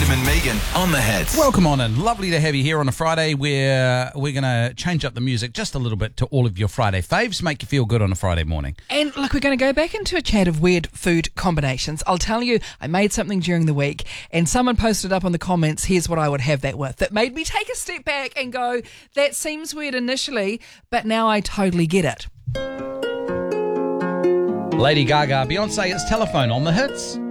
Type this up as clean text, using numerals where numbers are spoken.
Tim and Megan on the Hits. Welcome on in. Lovely to have you here on a Friday where we're going to change up the music just a little bit to all of your Friday faves, make you feel good on a Friday morning. And look, we're going to go back into a chat of weird food combinations. I'll tell you, I made something during the week and someone posted up on the comments, here's what I would have that with. That made me take a step back and go, that seems weird initially, but now I totally get it. Lady Gaga, Beyonce, it's Telephone on the Hits.